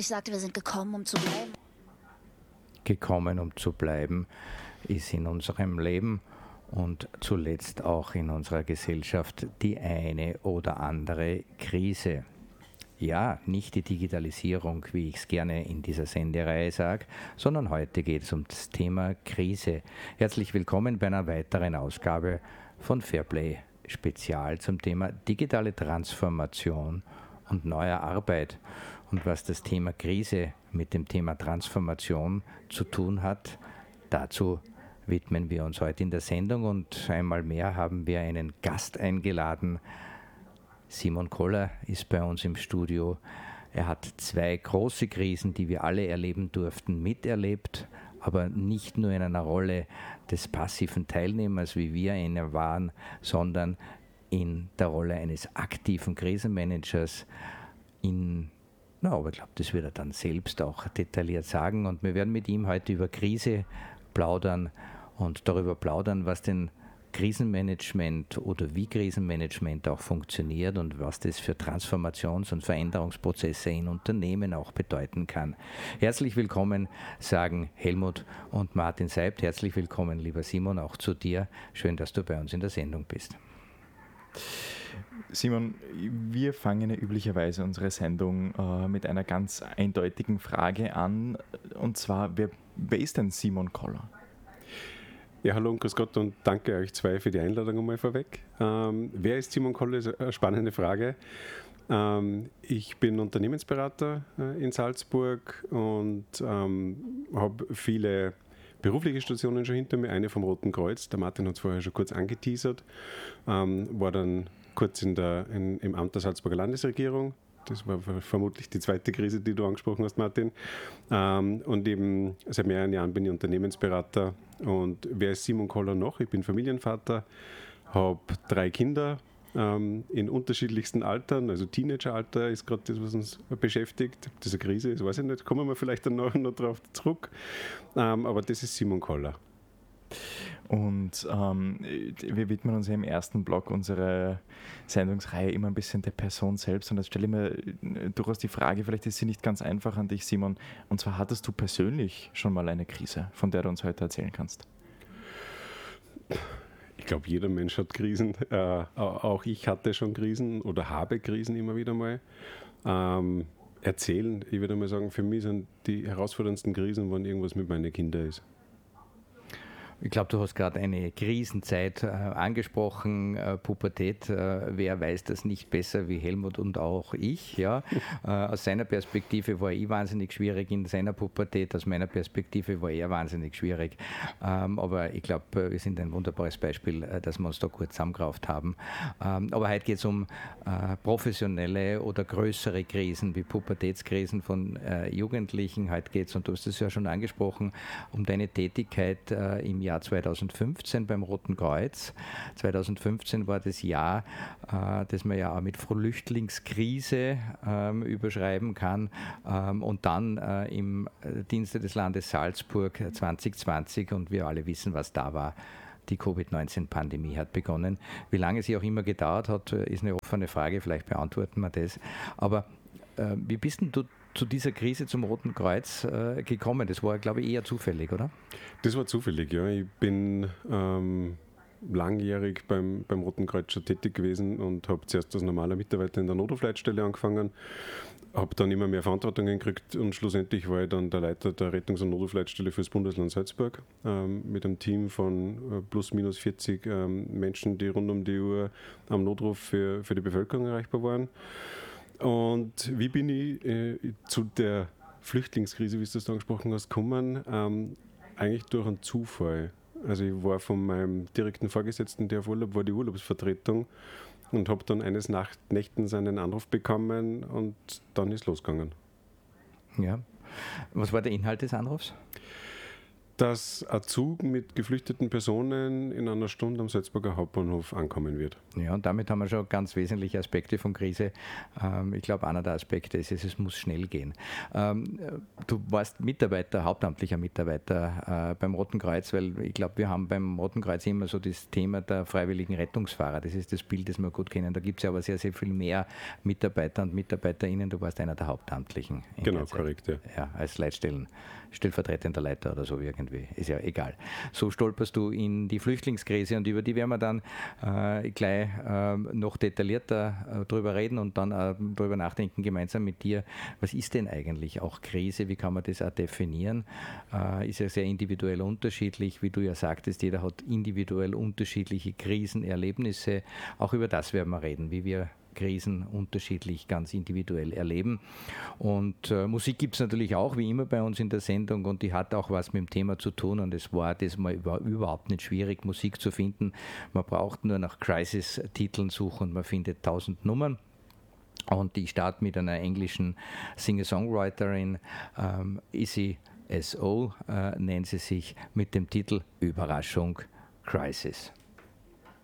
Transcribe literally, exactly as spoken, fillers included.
Ich sagte, wir sind gekommen, um zu bleiben. Gekommen, um zu bleiben, ist in unserem Leben und zuletzt auch in unserer Gesellschaft die eine oder andere Krise. Ja, nicht die Digitalisierung, wie ich es gerne in dieser Sendereihe sage, sondern heute geht es um das Thema Krise. Herzlich willkommen bei einer weiteren Ausgabe von Fairplay Spezial zum Thema digitale Transformation und neue Arbeit. Und was das Thema Krise mit dem Thema Transformation zu tun hat, dazu widmen wir uns heute in der Sendung. Und einmal mehr haben wir einen Gast eingeladen. Simon Koller ist bei uns im Studio. Er hat zwei große Krisen, die wir alle erleben durften, miterlebt, aber nicht nur in einer Rolle des passiven Teilnehmers, wie wir einer waren, sondern in der Rolle eines aktiven Krisenmanagers. In, na, aber ich glaube, das wird er dann selbst auch detailliert sagen. Und wir werden mit ihm heute über Krise plaudern und darüber plaudern, was denn Krisenmanagement oder wie Krisenmanagement auch funktioniert und was das für Transformations- und Veränderungsprozesse in Unternehmen auch bedeuten kann. Herzlich willkommen, sagen Helmut und Martin Seibt. Herzlich willkommen, lieber Simon, auch zu dir. Schön, dass du bei uns in der Sendung bist. Simon, wir fangen ja üblicherweise unsere Sendung äh, mit einer ganz eindeutigen Frage an, und zwar, wer, wer ist denn Simon Koller? Ja, hallo und grüß Gott und danke euch zwei für die Einladung einmal vorweg. Ähm, wer ist Simon Koller? Ist eine spannende Frage. Ähm, ich bin Unternehmensberater äh, in Salzburg und ähm, habe viele berufliche Stationen schon hinter mir. Eine vom Roten Kreuz, der Martin hat es vorher schon kurz angeteasert, ähm, war dann kurz in der, in, im Amt der Salzburger Landesregierung. Das war vermutlich die zweite Krise, die du angesprochen hast, Martin. Ähm, und eben seit mehreren Jahren bin ich Unternehmensberater. Und wer ist Simon Koller noch? Ich bin Familienvater, habe drei Kinder ähm, in unterschiedlichsten Altern. Also Teenageralter ist gerade das, was uns beschäftigt. Ob das eine Krise ist, weiß ich nicht. Kommen wir vielleicht dann noch, noch drauf zurück. Ähm, aber das ist Simon Koller. Und ähm, wir widmen uns ja im ersten Block unserer Sendungsreihe immer ein bisschen der Person selbst. Und jetzt stelle ich mir durchaus die Frage, vielleicht ist sie nicht ganz einfach an dich, Simon. Und zwar, hattest du persönlich schon mal eine Krise, von der du uns heute erzählen kannst? Ich glaube, jeder Mensch hat Krisen. Äh, auch ich hatte schon Krisen oder habe Krisen immer wieder mal. Ähm, erzählen, ich würde mal sagen, für mich sind die herausforderndsten Krisen, wenn irgendwas mit meinen Kindern ist. Ich glaube, du hast gerade eine Krisenzeit äh, angesprochen, äh, Pubertät. Äh, wer weiß das nicht besser wie Helmut und auch ich? Ja? Äh, aus seiner Perspektive war ich wahnsinnig schwierig in seiner Pubertät, aus meiner Perspektive war er wahnsinnig schwierig. Ähm, aber ich glaube, wir sind ein wunderbares Beispiel, äh, dass wir uns da gut zusammengerauft haben. Ähm, aber heute geht es um äh, professionelle oder größere Krisen wie Pubertätskrisen von äh, Jugendlichen. Heute geht es, und du hast es ja schon angesprochen, um deine Tätigkeit äh, im Jahr zweitausendfünfzehn beim Roten Kreuz. zweitausendfünfzehn war das Jahr, äh, das man ja auch mit Flüchtlingskrise ähm, überschreiben kann. Ähm, und dann äh, im Dienste des Landes Salzburg zwanzig zwanzig, und wir alle wissen, was da war. Die Covid neunzehn Pandemie hat begonnen. Wie lange sie auch immer gedauert hat, ist eine offene Frage. Vielleicht beantworten wir das. Aber äh, wie bist denn du zu dieser Krise zum Roten Kreuz äh, gekommen? Das war, glaube ich, eher zufällig, oder? Das war zufällig, ja. Ich bin ähm, langjährig beim, beim Roten Kreuz schon tätig gewesen und habe zuerst als normaler Mitarbeiter in der Notrufleitstelle angefangen, habe dann immer mehr Verantwortung gekriegt und schlussendlich war ich dann der Leiter der Rettungs- und Notrufleitstelle für das Bundesland Salzburg ähm, mit einem Team von äh, plus minus vierzig ähm, Menschen, die rund um die Uhr am Notruf für, für die Bevölkerung erreichbar waren. Und wie bin ich äh, zu der Flüchtlingskrise, wie du das angesprochen hast, gekommen? Ähm, eigentlich durch einen Zufall. Also ich war von meinem direkten Vorgesetzten, der auf Urlaub war, die Urlaubsvertretung, und habe dann eines Nacht, Nächtens einen Anruf bekommen und dann ist losgegangen. Ja. Was war der Inhalt des Anrufs? dass ein Zug mit geflüchteten Personen in einer Stunde am Salzburger Hauptbahnhof ankommen wird. Ja, und damit haben wir schon ganz wesentliche Aspekte von Krise. Ähm, ich glaube, einer der Aspekte ist, es muss schnell gehen. Ähm, du warst Mitarbeiter, hauptamtlicher Mitarbeiter äh, beim Roten Kreuz, weil ich glaube, wir haben beim Roten Kreuz immer so das Thema der freiwilligen Rettungsfahrer. Das ist das Bild, das wir gut kennen. Da gibt es ja aber sehr, sehr viel mehr Mitarbeiter und Mitarbeiterinnen. Du warst einer der Hauptamtlichen. Genau, korrekt, ja. Ja, als Leitstellen, stellvertretender Leiter oder so irgendwie. Ist ja egal. So stolperst du in die Flüchtlingskrise und über die werden wir dann äh, gleich äh, noch detaillierter äh, drüber reden und dann äh, drüber nachdenken gemeinsam mit dir. Was ist denn eigentlich auch Krise? Wie kann man das auch definieren? Äh, ist ja sehr individuell unterschiedlich. Wie du ja sagtest, jeder hat individuell unterschiedliche Krisenerlebnisse. Auch über das werden wir reden, wie wir Krisen unterschiedlich, ganz individuell erleben. Und äh, Musik gibt es natürlich auch, wie immer bei uns in der Sendung, und die hat auch was mit dem Thema zu tun, und es war das mal über, überhaupt nicht schwierig, Musik zu finden. Man braucht nur nach Crisis-Titeln suchen und man findet tausend Nummern. Und ich starte mit einer englischen Singer-Songwriterin, ähm, Izzy S O, äh, nennt sie sich, mit dem Titel Überraschung Crisis.